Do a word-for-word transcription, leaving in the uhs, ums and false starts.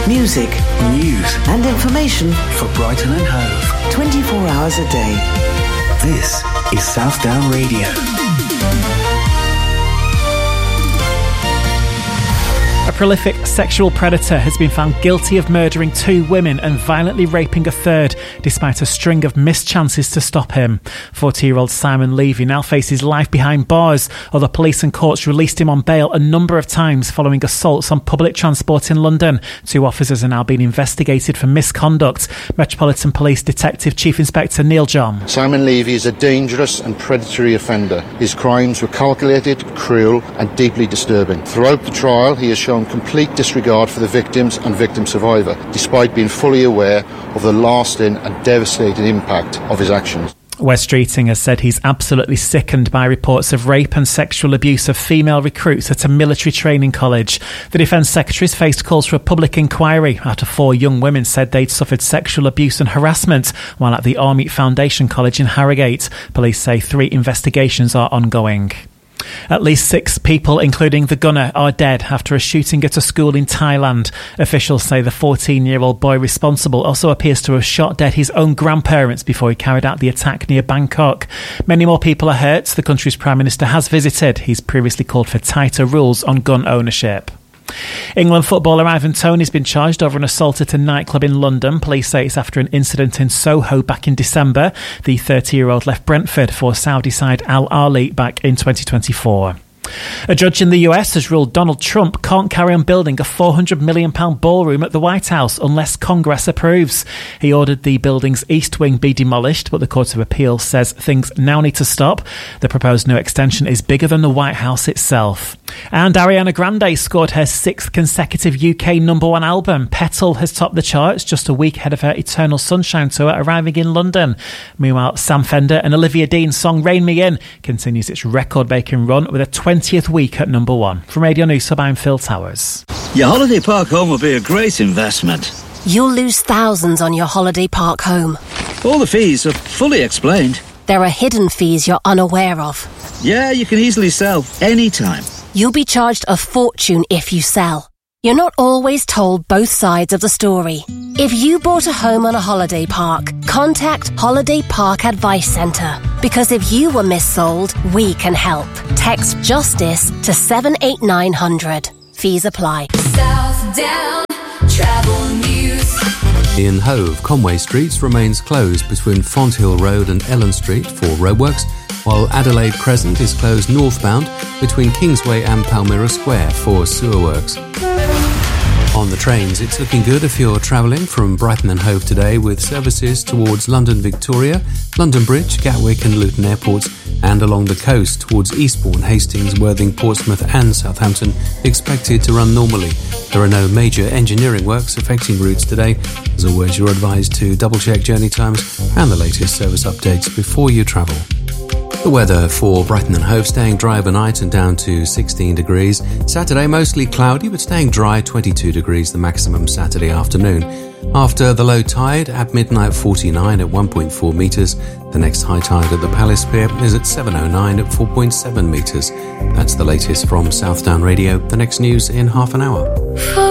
Music, news and information for Brighton and Hove. twenty-four hours a day. This is Southdown Radio. A prolific sexual predator has been found guilty of murdering two women and violently raping a third, despite a string of missed chances to stop him. forty-year-old Simon Levy now faces life behind bars, although police and courts released him on bail a number of times following assaults on public transport in London. Two officers are now being investigated for misconduct. Metropolitan Police Detective Chief Inspector Neil John. Simon Levy is a dangerous and predatory offender. His crimes were calculated, cruel and deeply disturbing. Throughout the trial, he has shown complete disregard for the victims and victim survivor, despite being fully aware of the lasting and devastating impact of his actions. Wes Streeting has said he's absolutely sickened by reports of rape and sexual abuse of female recruits at a military training college. The Defence Secretary's faced calls for a public inquiry after four young women said they'd suffered sexual abuse and harassment while at the Army Foundation College in Harrogate. Police say three investigations are ongoing. At least six people, including the gunner, are dead after a shooting at a school in Thailand. Officials say the fourteen-year-old boy responsible also appears to have shot dead his own grandparents before he carried out the attack near Bangkok. Many more people are hurt. The country's Prime Minister has visited. He's previously called for tighter rules on gun ownership. England footballer Ivan Toney's been charged over an assault at a nightclub in London. Police say it's after an incident in Soho back in December. The thirty-year-old left Brentford for Saudi side Al Ahly back in twenty twenty-four. A judge in the U S has ruled Donald Trump can't carry on building a four hundred million pounds ballroom at the White House unless Congress approves. He ordered the building's east wing be demolished, but the Court of Appeal says things now need to stop. The proposed new extension is bigger than the White House itself. And Ariana Grande scored her sixth consecutive U K number one album. Petal has topped the charts just a week ahead of her Eternal Sunshine tour arriving in London. Meanwhile, Sam Fender and Olivia Dean's song Rain Me In continues its record-breaking run with a twentieth week at number one. From Radio News Hub, I'm Phil Towers. Your holiday park home will be a great investment. You'll lose thousands on your holiday park home. All the fees are fully explained. There are hidden fees you're unaware of. Yeah, you can easily sell anytime. You'll be charged a fortune if you sell. You're not always told both sides of the story. If you bought a home on a holiday park, contact Holiday Park Advice Centre. Because if you were missold, we can help. Text JUSTICE to seven eight nine hundred. Fees apply. Southdown Travel News. In Hove, Conway Street remains closed between Fonthill Road and Ellen Street for roadworks, while Adelaide Crescent is closed northbound between Kingsway and Palmyra Square for sewer works. On the trains, it's looking good if you're travelling from Brighton and Hove today, with services towards London Victoria, London Bridge, Gatwick and Luton airports, and along the coast towards Eastbourne, Hastings, Worthing, Portsmouth and Southampton expected to run normally. There are no major engineering works affecting routes today. As always, you're advised to double-check journey times and the latest service updates before you travel. The weather for Brighton and Hove: staying dry overnight and down to sixteen degrees. Saturday mostly cloudy but staying dry, twenty-two degrees the maximum Saturday afternoon. After the low tide at midnight, forty-nine at one point four metres. The next high tide at the Palace Pier is at seven oh nine at four point seven metres. That's the latest from Southdown Radio. The next news in half an hour.